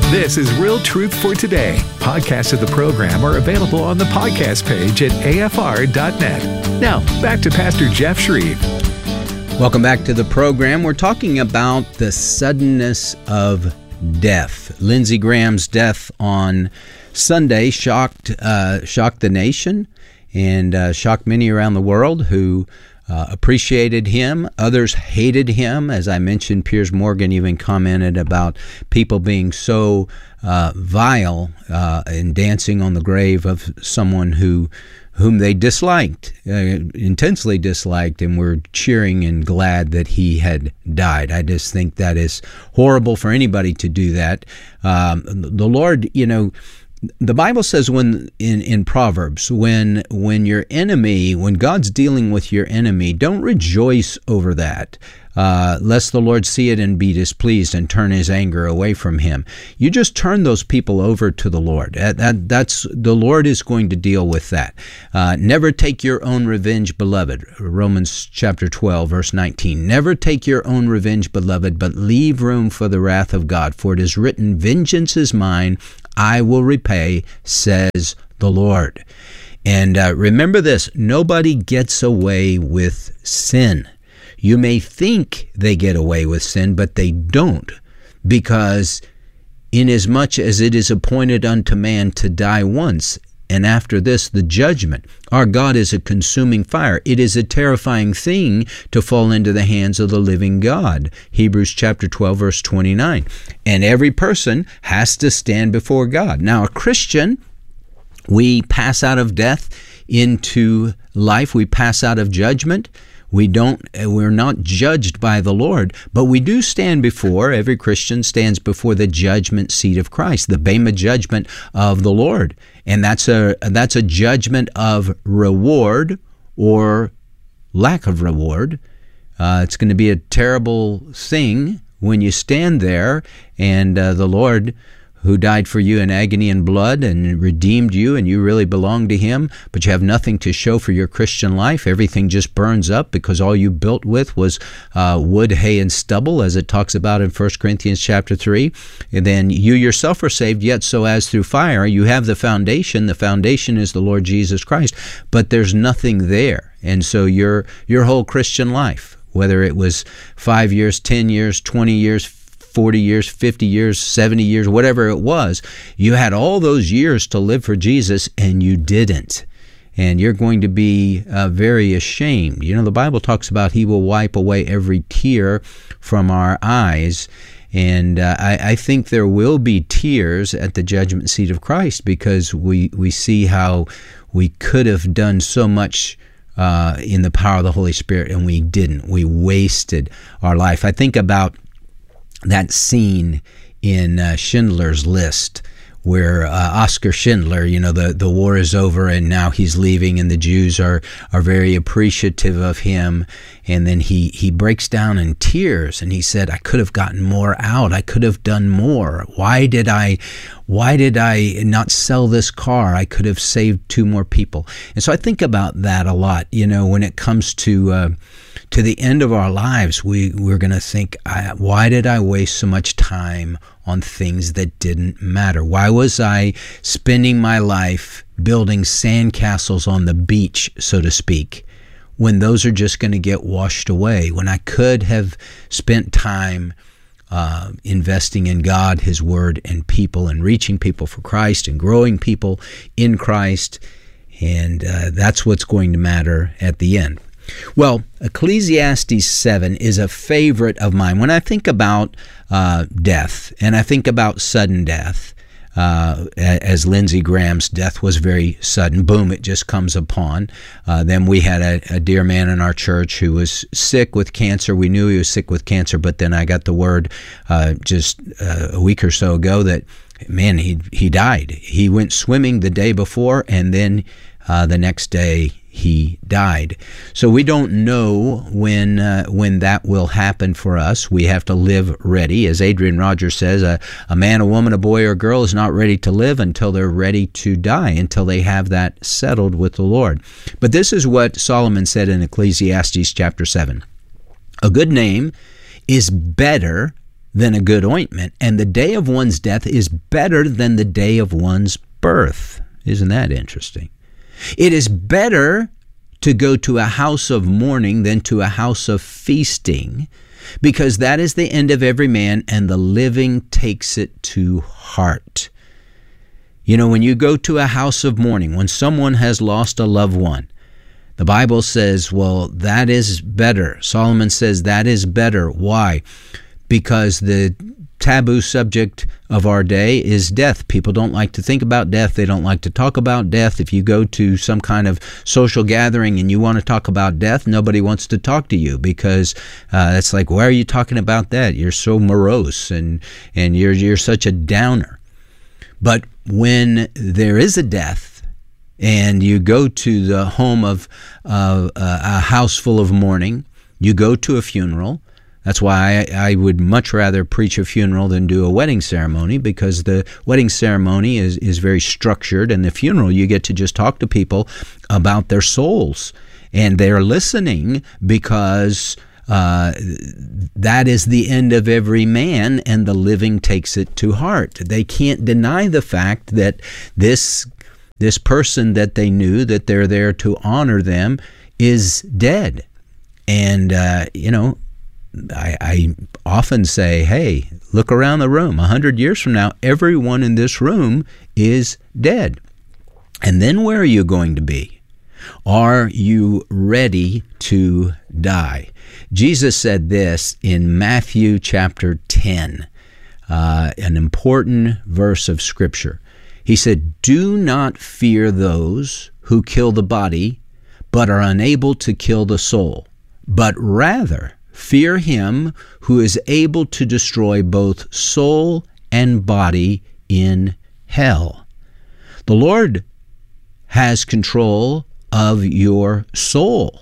This is Real Truth for Today. Podcasts of the program are available on the podcast page at afr.net. Now, back to Pastor Jeff Shreve. Welcome back to the program. We're talking about the suddenness of death. Lindsey Graham's death on Sunday shocked the nation and shocked many around the world who appreciated him. Others hated him. As I mentioned, Piers Morgan even commented about people being so vile and dancing on the grave of someone whom they disliked, intensely disliked, and were cheering and glad that he had died. I just think that is horrible for anybody to do that. The Lord, the Bible says in Proverbs, when God's dealing with your enemy, don't rejoice over that, lest the Lord see it and be displeased and turn his anger away from him. You just turn those people over to the Lord. That's the Lord is going to deal with that. Never take your own revenge, beloved. Romans chapter 12, verse 19. Never take your own revenge, beloved, but leave room for the wrath of God. For it is written, vengeance is mine, I will repay, says the Lord. And remember this, nobody gets away with sin. You may think they get away with sin, but they don't, because inasmuch as it is appointed unto man to die once, and after this the judgment. Our God is a consuming fire. It is a terrifying thing to fall into the hands of the living God. Hebrews chapter 12, verse 29. And every person has to stand before God. Now, a Christian, we pass out of death into life. We pass out of judgment. We're not judged by the Lord, but we do stand before, every Christian stands before the judgment seat of Christ, the Bema judgment of the Lord. And that's a judgment of reward or lack of reward. It's going to be a terrible thing when you stand there and the Lord, who died for you in agony and blood and redeemed you, and you really belong to him, but you have nothing to show for your Christian life. Everything just burns up because all you built with was wood, hay, and stubble, as it talks about in 1 Corinthians chapter 3. And then you yourself are saved, yet so as through fire. You have the foundation. The foundation is the Lord Jesus Christ, but there's nothing there. And so your whole Christian life, whether it was 5 years, 10 years, 20 years, 40 years, 50 years, 70 years, whatever it was, you had all those years to live for Jesus and you didn't. And you're going to be very ashamed. The Bible talks about he will wipe away every tear from our eyes. And I think there will be tears at the judgment seat of Christ because we see how we could have done so much in the power of the Holy Spirit and we didn't. We wasted our life. I think about that scene in Schindler's List where Oskar Schindler, the war is over and now he's leaving and the Jews are very appreciative of him. And then he breaks down in tears and he said, I could have gotten more out. I could have done more. Why did I not sell this car? I could have saved 2 more people. And so I think about that a lot, when it comes to the end of our lives, we're going to think, why did I waste so much time on things that didn't matter? Why was I spending my life building sandcastles on the beach, so to speak, when those are just going to get washed away, when I could have spent time investing in God, his word, and people, and reaching people for Christ and growing people in Christ, and that's what's going to matter at the end. Well, Ecclesiastes 7 is a favorite of mine. When I think about death, and I think about sudden death, as Lindsey Graham's death was very sudden, boom, it just comes upon. Then we had a dear man in our church who was sick with cancer. We knew he was sick with cancer, but then I got the word just a week or so ago that, man, he died. He went swimming the day before, and then the next day he died. So we don't know when that will happen for us. We have to live ready. As Adrian Rogers says, a man, a woman, a boy, or a girl is not ready to live until they're ready to die, until they have that settled with the Lord. But this is what Solomon said in Ecclesiastes chapter 7. A good name is better than a good ointment, and the day of one's death is better than the day of one's birth. Isn't that interesting? It is better to go to a house of mourning than to a house of feasting, because that is the end of every man, and the living takes it to heart. You know, when you go to a house of mourning, when someone has lost a loved one, the Bible says, well, that is better. Solomon says that is better. Why? Because the taboo subject of our day is death. People don't like to think about death. They don't like to talk about death. If you go to some kind of social gathering and you want to talk about death, nobody wants to talk to you, because it's like, why are you talking about that? You're so morose and you're such a downer. But when there is a death and you go to the home of a house full of mourning, you go to a funeral. That's why I would much rather preach a funeral than do a wedding ceremony, because the wedding ceremony is very structured, and the funeral you get to just talk to people about their souls, and they're listening, because that is the end of every man, and the living takes it to heart. They can't deny the fact that this person that they knew, that they're there to honor them, is dead. And I often say, hey, look around the room. 100 years from now, everyone in this room is dead. And then where are you going to be? Are you ready to die? Jesus said this in Matthew chapter 10, an important verse of Scripture. He said, "Do not fear those who kill the body, but are unable to kill the soul, but rather fear him who is able to destroy both soul and body in hell." The Lord has control of your soul.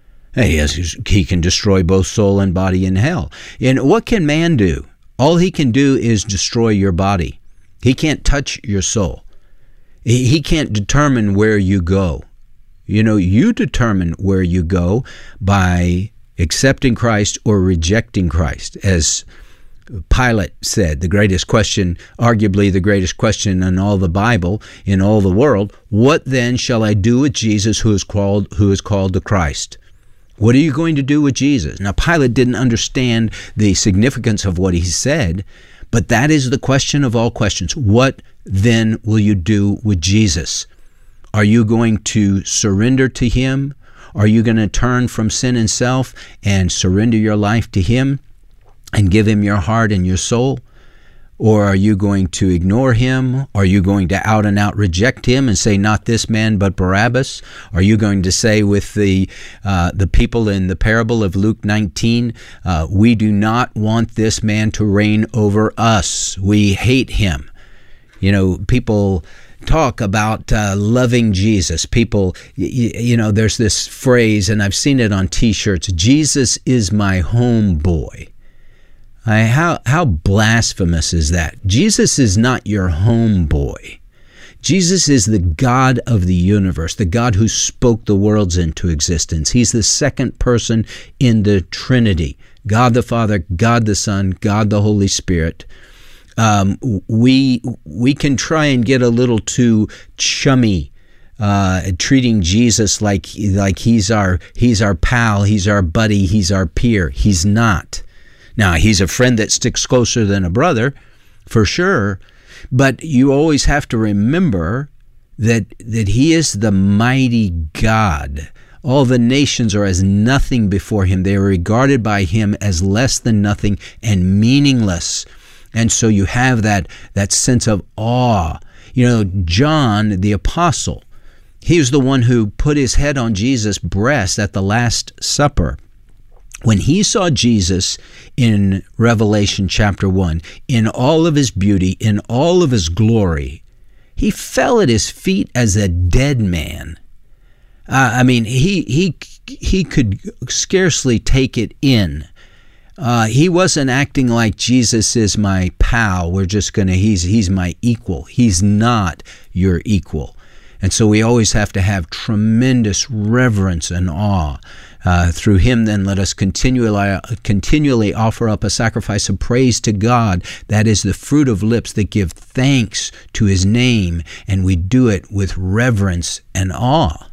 He can destroy both soul and body in hell. And what can man do? All he can do is destroy your body. He can't touch your soul. He can't determine where you go. You know, you determine where you go by accepting Christ or rejecting Christ. As Pilate said, the greatest question, arguably the greatest question in all the Bible, in all the world, what then shall I do with Jesus who is called the Christ? What are you going to do with Jesus? Now, Pilate didn't understand the significance of what he said, but that is the question of all questions. What then will you do with Jesus? Are you going to surrender to him? Are you going to turn from sin and self and surrender your life to him and give him your heart and your soul? Or are you going to ignore him? Are you going to out and out reject him and say, not this man, but Barabbas? Are you going to say with the people in the parable of Luke 19, we do not want this man to reign over us. We hate him. You know, people talk about loving Jesus. People, there's this phrase, and I've seen it on T-shirts, Jesus is my homeboy. How blasphemous is that? Jesus is not your homeboy. Jesus is the God of the universe, the God who spoke the worlds into existence. He's the second person in the Trinity, God the Father, God the Son, God the Holy Spirit. We can try and get a little too chummy, treating Jesus like he's our pal, he's our buddy, he's our peer. He's not. Now, he's a friend that sticks closer than a brother, for sure, but you always have to remember that he is the mighty God. All the nations are as nothing before him. They are regarded by him as less than nothing and meaningless. And so you have that sense of awe. You know, John, the apostle, he was the one who put his head on Jesus' breast at the Last Supper. When he saw Jesus in Revelation chapter 1, in all of his beauty, in all of his glory, he fell at his feet as a dead man. He could scarcely take it in. He wasn't acting like Jesus is my pal. He's my equal. He's not your equal. And so we always have to have tremendous reverence and awe Through him, then, let us continually offer up a sacrifice of praise to God. That is the fruit of lips that give thanks to his name, and we do it with reverence and awe.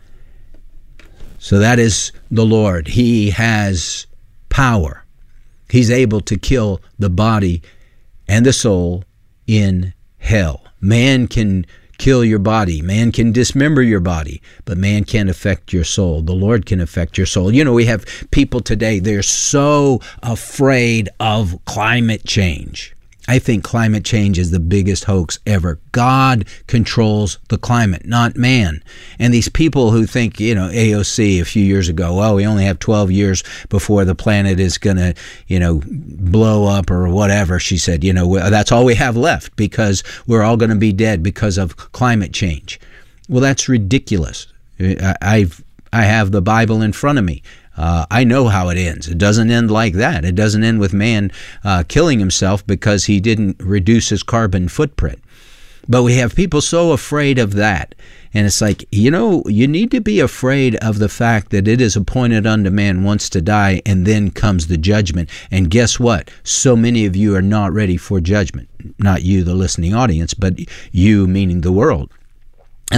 So that is the Lord. He has power. He's able to kill the body and the soul in hell. Man can kill your body. Man can dismember your body, but man can't affect your soul. The Lord can affect your soul. We have people today, they're so afraid of climate change. I think climate change is the biggest hoax ever. God controls the climate, not man. And these people who think, AOC a few years ago, well, we only have 12 years before the planet is going to, blow up or whatever. She said, that's all we have left because we're all going to be dead because of climate change. Well, that's ridiculous. I have the Bible in front of me. I know how it ends. It doesn't end like that. It doesn't end with man killing himself because he didn't reduce his carbon footprint. But we have people so afraid of that. And it's like, you need to be afraid of the fact that it is appointed unto man once to die, and then comes the judgment. And guess what? So many of you are not ready for judgment. Not you, the listening audience, but you, meaning the world.